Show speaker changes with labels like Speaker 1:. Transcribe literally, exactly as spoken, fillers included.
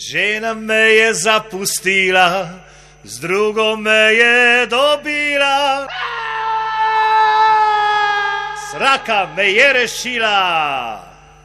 Speaker 1: Žena me je zapustila, z drugo me je dobila. Sraka me je rešila.